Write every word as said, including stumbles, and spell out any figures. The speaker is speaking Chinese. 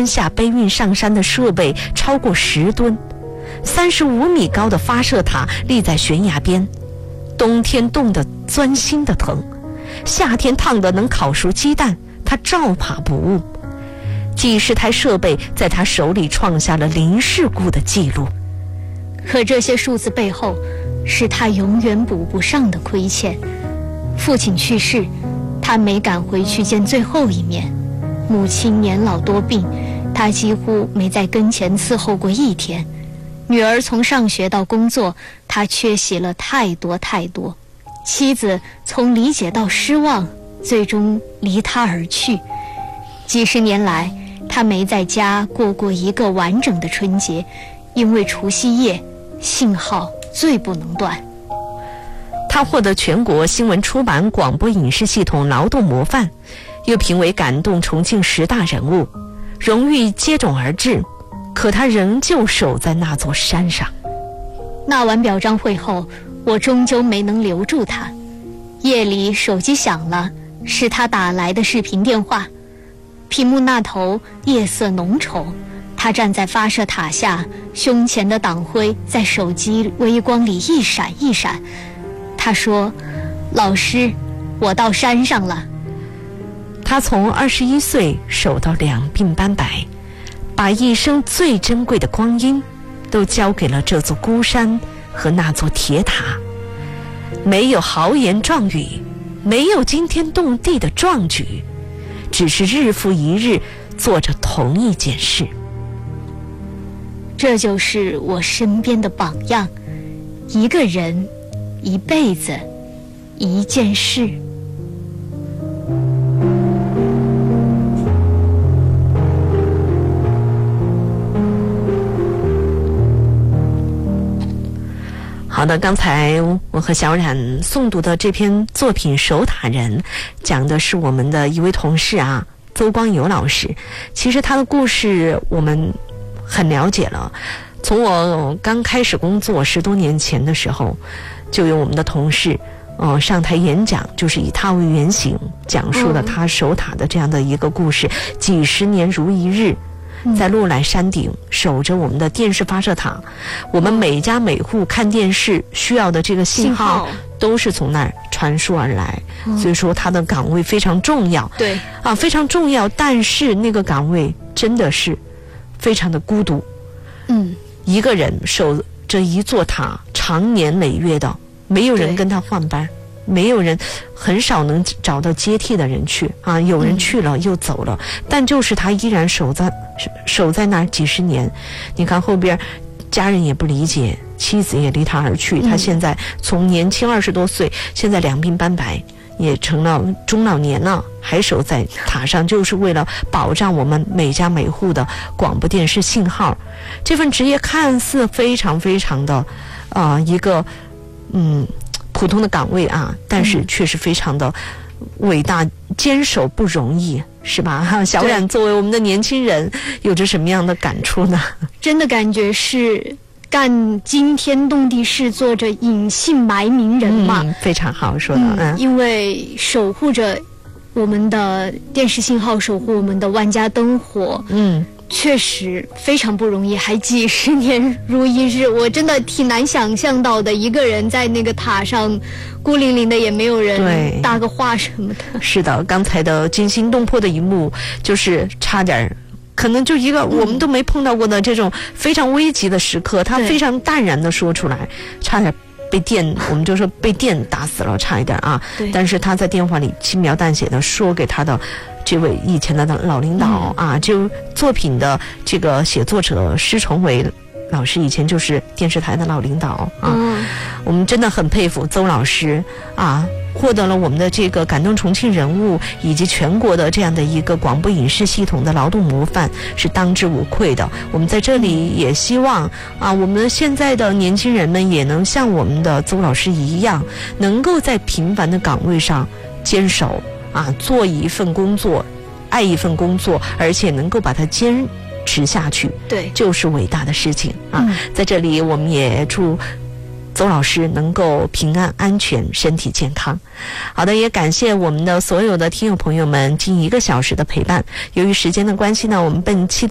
山下背运上山的设备超过十吨，三十五米高的发射塔立在悬崖边，冬天冻得钻心的疼，夏天烫得能烤熟鸡蛋，他照爬不误。几十台设备在他手里创下了零事故的记录。 可这些数字背后，是他永远补不上的亏欠。父亲去世，他没赶回去见最后一面；母亲年老多病，他几乎没在跟前伺候过一天；女儿从上学到工作，他缺席了太多太多；妻子从理解到失望，最终离他而去。几十年来，他没在家过过一个完整的春节，因为除夕夜信号最不能断。 他获得全国新闻出版广播影视系统劳动模范，又评为感动重庆十大人物，荣誉接踵而至，可他仍旧守在那座山上。 那晚表彰会后，我终究没能留住他。夜里手机响了，是他打来的视频电话。屏幕那头夜色浓稠，他站在发射塔下，胸前的党徽在手机微光里一闪一闪。他说：“老师，我到山上了。” 他从二十一岁守到两鬓斑白，把一生最珍贵的光阴都交给了这座孤山和那座铁塔。没有豪言壮语，没有惊天动地的壮举，只是日复一日做着同一件事。 这就是我身边的榜样，一个人，一辈子，一件事。 好的，刚才我和小冉诵读的这篇作品《守塔人》，讲的是我们的一位同事啊，邹光友老师。其实他的故事我们很了解了，从我刚开始工作十多年前的时候，就有我们的同事呃，上台演讲，就是以他为原型，讲述了他守塔的这样的一个故事，嗯、几十年如一日。在鹿来山顶守着我们的电视发射塔，我们每家每户看电视需要的这个信号都是从那儿传输而来，所以说它的岗位非常重要。 对啊，非常重要，但是那个岗位真的是非常的孤独。 嗯， 一个人守着一座塔，长年累月的，没有人跟他换班。没有人，很少能找到接替的人去啊，有人去了又走了，嗯、但就是他依然守在守在那儿几十年。你看后边，家人也不理解，妻子也离他而去，嗯、他现在从年轻二十多岁，现在两鬓斑白，也成了中老年了，还守在塔上，就是为了保障我们每家每户的广播电视信号。这份职业看似非常非常的，啊、呃，一个嗯。普通的岗位啊，但是却是非常的伟大，坚守不容易，是吧？小冉作为我们的年轻人，有着什么样的感触呢？ 真的感觉是干惊天动地事，做着隐姓埋名人嘛。 嗯、非常好说的，嗯， 嗯因为守护着我们的电视信号，守护我们的万家灯火，嗯。确实非常不容易，还几十年如一日，我真的挺难想象到的。一个人在那个塔上，孤零零的，也没有人搭个话什么的。 是的，刚才的惊心动魄的一幕，就是差点，可能就一个我们都没碰到过的这种非常危急的时刻，他非常淡然的说出来，差点被电，我们就说被电打死了，差一点啊。但是他在电话里轻描淡写的说给他的这位以前的老领导、嗯、啊，就作品的这个写作者施崇伟老师以前就是电视台的老领导啊、嗯，我们真的很佩服邹老师啊，获得了我们的这个感动重庆人物以及全国的这样的一个广播影视系统的劳动模范，是当之无愧的。我们在这里也希望啊，我们现在的年轻人们也能像我们的邹老师一样，能够在平凡的岗位上坚守啊，做一份工作，爱一份工作，而且能够把它坚持下去， 对， 就是伟大的事情啊！嗯、在这里，我们也祝邹老师能够平安安全，身体健康。好的，也感谢我们的所有的听友朋友们近一个小时的陪伴。由于时间的关系呢，我们本期